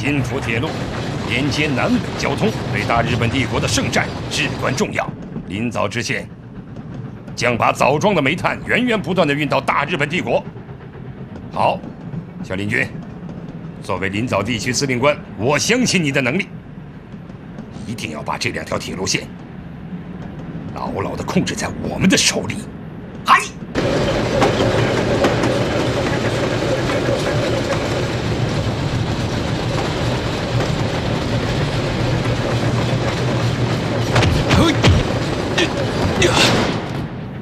金浦铁路连接南北交通，对大日本帝国的圣战至关重要。临早知县将把枣庄的煤炭源源不断地运到大日本帝国。好，小林君，作为临枣地区司令官，我相信你的能力，一定要把这2条铁路线牢牢地控制在我们的手里。嗨！